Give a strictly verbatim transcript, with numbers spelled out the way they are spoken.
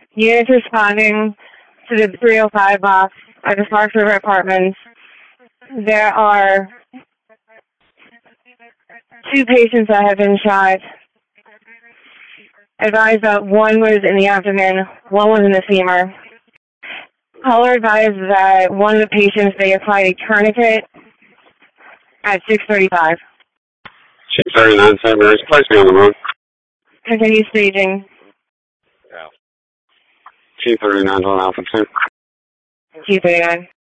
Units responding to the three oh five box at the Sparks River Apartments. There are two patients that have been shot. Advised that one was in the abdomen, one was in the femur. Caller advised that one of the patients, they applied a tourniquet at six thirty-five. six thirty-nine, Saint Mary's, place me on the road. Continue staging. Yeah. T thirty-nine, one Alpha two. T thirty-nine.